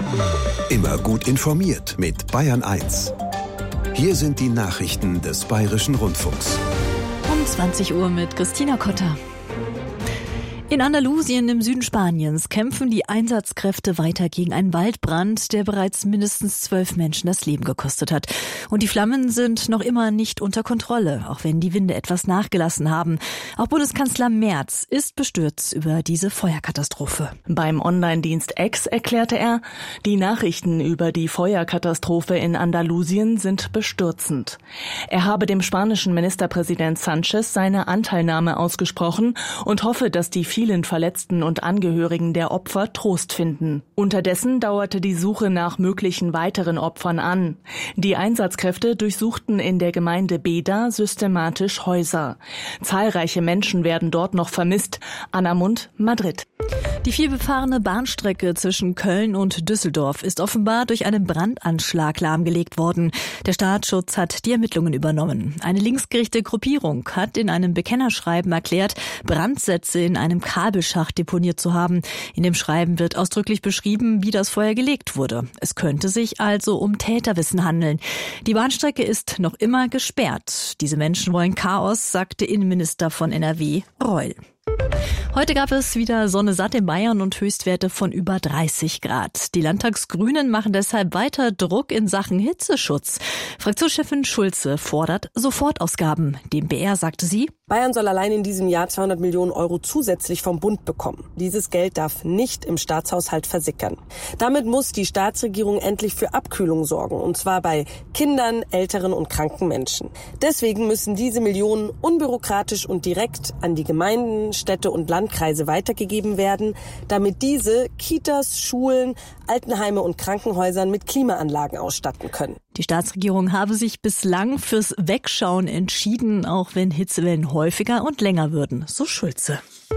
Immer gut informiert mit Bayern 1. Hier sind die Nachrichten des Bayerischen Rundfunks. Um 20 Uhr mit Christina Kotter. In Andalusien im Süden Spaniens kämpfen die Einsatzkräfte weiter gegen einen Waldbrand, der bereits mindestens 12 Menschen das Leben gekostet hat. Und die Flammen sind noch immer nicht unter Kontrolle, auch wenn die Winde etwas nachgelassen haben. Auch Bundeskanzler Merz ist bestürzt über diese Feuerkatastrophe. Beim Online-Dienst X erklärte er, die Nachrichten über die Feuerkatastrophe in Andalusien sind bestürzend. Er habe dem spanischen Ministerpräsident Sanchez seine Anteilnahme ausgesprochen und hoffe, dass die vielen Verletzten und Angehörigen der Opfer Trost finden. Unterdessen dauerte die Suche nach möglichen weiteren Opfern an. Die Einsatzkräfte durchsuchten in der Gemeinde Beda systematisch Häuser. Zahlreiche Menschen werden dort noch vermisst. Anna Mund, Madrid. Die vielbefahrene Bahnstrecke zwischen Köln und Düsseldorf ist offenbar durch einen Brandanschlag lahmgelegt worden. Der Staatsschutz hat die Ermittlungen übernommen. Eine linksgerichtete Gruppierung hat in einem Bekennerschreiben erklärt, Brandsätze in einem Kabelschacht deponiert zu haben. In dem Schreiben wird ausdrücklich beschrieben, wie das Feuer gelegt wurde. Es könnte sich also um Täterwissen handeln. Die Bahnstrecke ist noch immer gesperrt. Diese Menschen wollen Chaos, sagte Innenminister von NRW, Reul. Heute gab es wieder Sonne satt in Bayern und Höchstwerte von über 30 Grad. Die Landtagsgrünen machen deshalb weiter Druck in Sachen Hitzeschutz. Fraktionschefin Schulze fordert Sofortausgaben. Dem BR sagte sie: Bayern soll allein in diesem Jahr 200 Millionen Euro zusätzlich vom Bund bekommen. Dieses Geld darf nicht im Staatshaushalt versickern. Damit muss die Staatsregierung endlich für Abkühlung sorgen, und zwar bei Kindern, älteren und kranken Menschen. Deswegen müssen diese Millionen unbürokratisch und direkt an die Gemeinden, Städte und Landkreise weitergegeben werden, damit diese Kitas, Schulen, Altenheime und Krankenhäusern mit Klimaanlagen ausstatten können. Die Staatsregierung habe sich bislang fürs Wegschauen entschieden, auch wenn Hitzewellen häufiger und länger würden, so Schulze.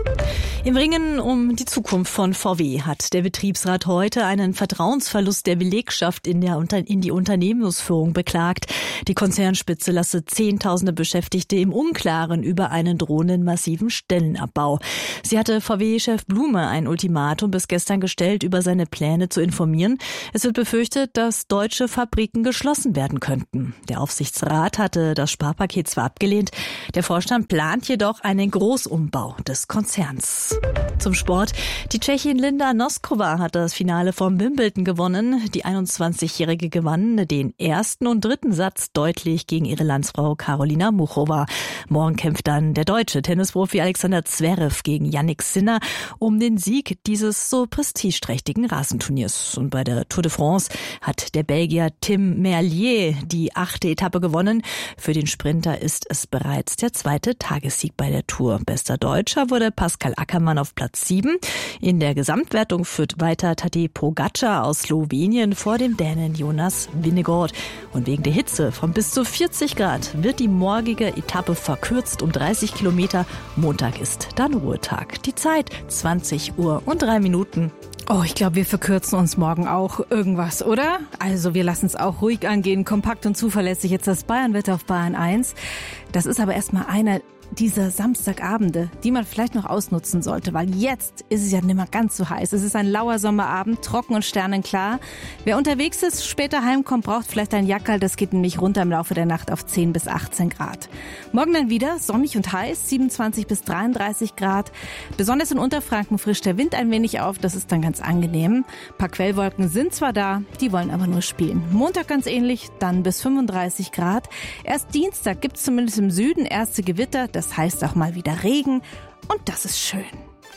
Im Ringen um die Zukunft von VW hat der Betriebsrat heute einen Vertrauensverlust der Belegschaft in die Unternehmensführung beklagt. Die Konzernspitze lasse Zehntausende Beschäftigte im Unklaren über einen drohenden massiven Stellenabbau. Sie hatte VW-Chef Blume ein Ultimatum bis gestern gestellt, über seine Pläne zu informieren. Es wird befürchtet, dass deutsche Fabriken geschlossen werden könnten. Der Aufsichtsrat hatte das Sparpaket zwar abgelehnt, der Vorstand plant jedoch einen Großumbau des Konzerns. Zum Sport. Die Tschechin Linda Noskova hat das Finale vom Wimbledon gewonnen. Die 21-Jährige gewann den ersten und dritten Satz deutlich gegen ihre Landsfrau Karolina Muchova. Morgen kämpft dann der deutsche Tennisprofi Alexander Zverev gegen Jannik Sinner um den Sieg dieses so prestigeträchtigen Rasenturniers. Und bei der Tour de France hat der Belgier Tim Merlier die 8. Etappe gewonnen. Für den Sprinter ist es bereits der 2. Tagessieg bei der Tour. Bester Deutscher wurde Pascal Ackermann auf Platz 7. In der Gesamtwertung führt weiter Tadej Pogačar aus Slowenien vor dem Dänen Jonas Vingegaard. Und wegen der Hitze von bis zu 40 Grad wird die morgige Etappe verkürzt um 30 Kilometer. Montag ist dann Ruhetag. Die Zeit 20 Uhr und 3 Minuten. Oh, ich glaube, wir verkürzen uns morgen auch irgendwas, oder? Also wir lassen es auch ruhig angehen, kompakt und zuverlässig. Jetzt das Bayernwetter auf Bayern 1. Das ist aber erstmal einer dieser Samstagabende, die man vielleicht noch ausnutzen sollte, weil jetzt ist es ja nicht mehr ganz so heiß. Es ist ein lauer Sommerabend, trocken und sternenklar. Wer unterwegs ist, später heimkommt, braucht vielleicht ein Jackerl. Das geht nämlich runter im Laufe der Nacht auf 10 bis 18 Grad. Morgen dann wieder sonnig und heiß, 27 bis 33 Grad. Besonders in Unterfranken frischt der Wind ein wenig auf, das ist dann ganz angenehm. Ein paar Quellwolken sind zwar da, die wollen aber nur spielen. Montag ganz ähnlich, dann bis 35 Grad. Erst Dienstag gibt es zumindest im Süden erste Gewitter. Das heißt auch mal wieder Regen und das ist schön.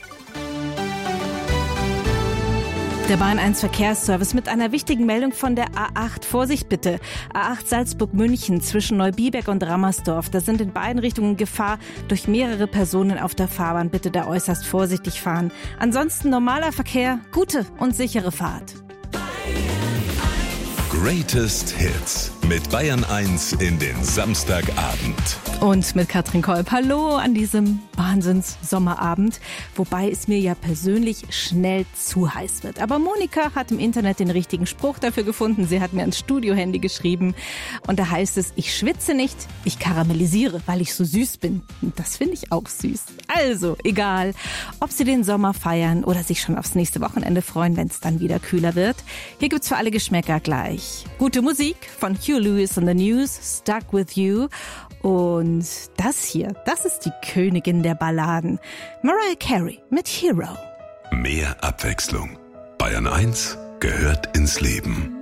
Der Bayern 1 Verkehrsservice mit einer wichtigen Meldung von der A8. Vorsicht bitte. A8 Salzburg-München zwischen Neubiberg und Rammersdorf. Da sind in beiden Richtungen Gefahr durch mehrere Personen auf der Fahrbahn. Bitte da äußerst vorsichtig fahren. Ansonsten normaler Verkehr, gute und sichere Fahrt. Greatest Hits Mit Bayern 1 in den Samstagabend. Und mit Katrin Kolb. Hallo an diesem Wahnsinns-Sommerabend. Wobei es mir ja persönlich schnell zu heiß wird. Aber Monika hat im Internet den richtigen Spruch dafür gefunden. Sie hat mir ans Studiohandy geschrieben. Und da heißt es, ich schwitze nicht, ich karamellisiere, weil ich so süß bin. Und das finde ich auch süß. Also, egal, ob Sie den Sommer feiern oder sich schon aufs nächste Wochenende freuen, wenn es dann wieder kühler wird. Hier gibt's für alle Geschmäcker gleich gute Musik von Huey Lewis and the News, Stuck With You. Und das hier, das ist die Königin der Balladen, Mariah Carey mit Hero. Mehr Abwechslung. Bayern 1 gehört ins Leben.